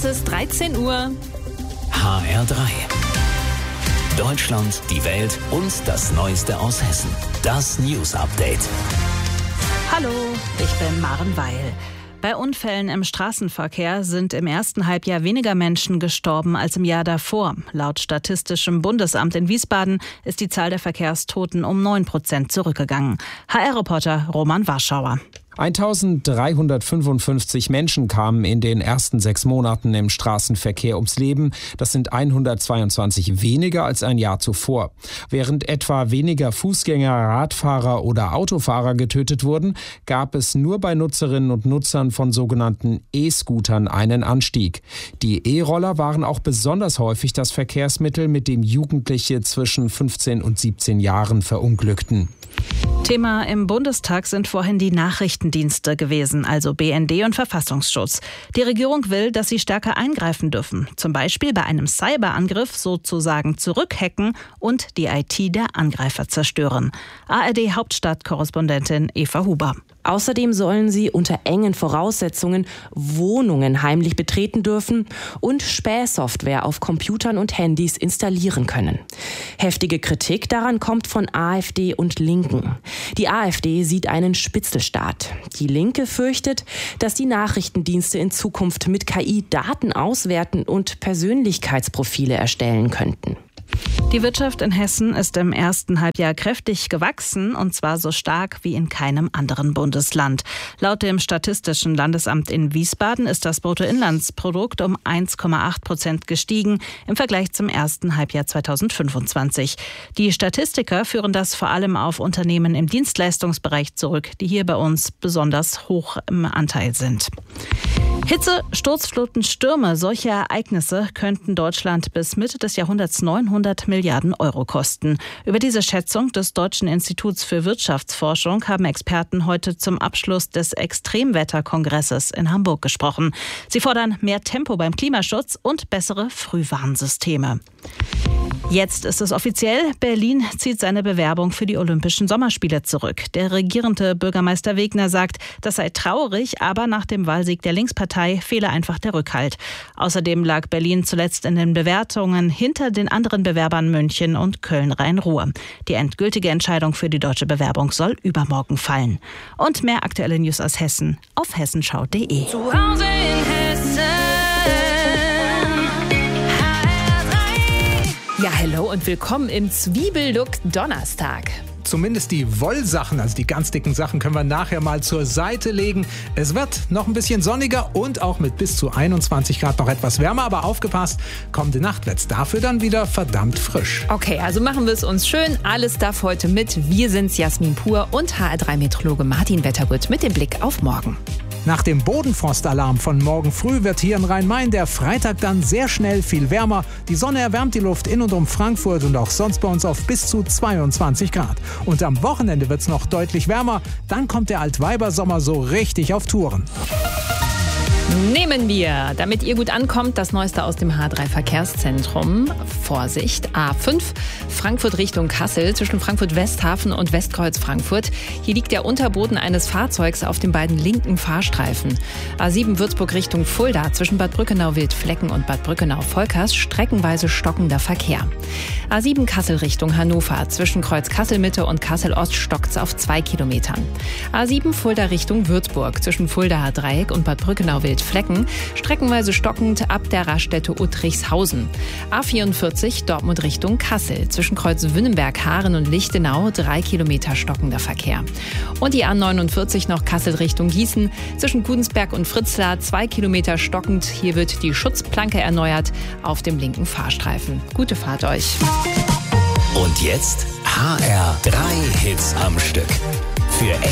Es ist 13 Uhr. HR3. Deutschland, die Welt und das Neueste aus Hessen. Das News Update. Hallo, ich bin Maren Weil. Bei Unfällen im Straßenverkehr sind im ersten Halbjahr weniger Menschen gestorben als im Jahr davor. Laut Statistischem Bundesamt in Wiesbaden ist die Zahl der Verkehrstoten um 9% zurückgegangen. HR-Reporter Roman Warschauer. 1355 Menschen kamen in den ersten 6 Monaten im Straßenverkehr ums Leben. Das sind 122 weniger als ein Jahr zuvor. Während etwa weniger Fußgänger, Radfahrer oder Autofahrer getötet wurden, gab es nur bei Nutzerinnen und Nutzern von sogenannten E-Scootern einen Anstieg. Die E-Roller waren auch besonders häufig das Verkehrsmittel, mit dem Jugendliche zwischen 15 und 17 Jahren verunglückten. Thema im Bundestag sind vorhin die Nachrichtendienste gewesen, also BND und Verfassungsschutz. Die Regierung will, dass sie stärker eingreifen dürfen, zum Beispiel bei einem Cyberangriff sozusagen zurückhacken und die IT der Angreifer zerstören. ARD-Hauptstadtkorrespondentin Eva Huber. Außerdem sollen sie unter engen Voraussetzungen Wohnungen heimlich betreten dürfen und Spähsoftware auf Computern und Handys installieren können. Heftige Kritik daran kommt von AfD und Linken. Die AfD sieht einen Spitzelstaat. Die Linke fürchtet, dass die Nachrichtendienste in Zukunft mit KI Daten auswerten und Persönlichkeitsprofile erstellen könnten. Die Wirtschaft in Hessen ist im ersten Halbjahr kräftig gewachsen, und zwar so stark wie in keinem anderen Bundesland. Laut dem Statistischen Landesamt in Wiesbaden ist das Bruttoinlandsprodukt um 1,8% gestiegen im Vergleich zum ersten Halbjahr 2025. Die Statistiker führen das vor allem auf Unternehmen im Dienstleistungsbereich zurück, die hier bei uns besonders hoch im Anteil sind. Hitze, Sturzfluten, Stürme, solche Ereignisse könnten Deutschland bis Mitte des Jahrhunderts 900 Milliarden Euro kosten. Über diese Schätzung des Deutschen Instituts für Wirtschaftsforschung haben Experten heute zum Abschluss des Extremwetterkongresses in Hamburg gesprochen. Sie fordern mehr Tempo beim Klimaschutz und bessere Frühwarnsysteme. Jetzt ist es offiziell, Berlin zieht seine Bewerbung für die Olympischen Sommerspiele zurück. Der regierende Bürgermeister Wegner sagt, das sei traurig, aber nach dem Wahlsieg der Linkspartei fehle einfach der Rückhalt. Außerdem lag Berlin zuletzt in den Bewertungen hinter den anderen Bewerbern München und Köln-Rhein-Ruhr. Die endgültige Entscheidung für die deutsche Bewerbung soll übermorgen fallen. Und mehr aktuelle News aus Hessen auf hessenschau.de. Zu Hause in Hessen. Ja, hello und willkommen im Zwiebellook Donnerstag. Zumindest die Wollsachen, also die ganz dicken Sachen, können wir nachher mal zur Seite legen. Es wird noch ein bisschen sonniger und auch mit bis zu 21 Grad noch etwas wärmer. Aber aufgepasst, kommende Nacht wird's dafür dann wieder verdammt frisch. Okay, also machen wir es uns schön. Alles darf heute mit. Wir sind's, Jasmin Pur und HR3-Meteorologe Martin Wettergut mit dem Blick auf morgen. Nach dem Bodenfrostalarm von morgen früh wird hier in Rhein-Main der Freitag dann sehr schnell viel wärmer. Die Sonne erwärmt die Luft in und um Frankfurt und auch sonst bei uns auf bis zu 22 Grad. Und am Wochenende wird es noch deutlich wärmer. Dann kommt der Altweibersommer so richtig auf Touren. Nehmen wir, damit ihr gut ankommt, das Neueste aus dem H3-Verkehrszentrum. Vorsicht, A5, Frankfurt Richtung Kassel, zwischen Frankfurt-Westhafen und Westkreuz Frankfurt. Hier liegt der Unterboden eines Fahrzeugs auf den beiden linken Fahrstreifen. A7 Würzburg Richtung Fulda, zwischen Bad Brückenau-Wildflecken und Bad Brückenau-Volkers, streckenweise stockender Verkehr. A7 Kassel Richtung Hannover, zwischen Kreuz Kassel-Mitte und Kassel-Ost stockt's auf 2 Kilometern. A7 Fulda Richtung Würzburg, zwischen Fuldaer Dreieck und Bad Brückenau-Wildflecken, streckenweise stockend ab der Raststätte Uttrichshausen. A44 Dortmund Richtung Kassel, zwischen Kreuz Wünnenberg, Haaren und Lichtenau 3 Kilometer stockender Verkehr. Und die A49 noch Kassel Richtung Gießen, zwischen Gudensberg und Fritzlar 2 Kilometer stockend. Hier wird die Schutzplanke erneuert auf dem linken Fahrstreifen. Gute Fahrt euch. Und jetzt HR3 Hits am Stück. Für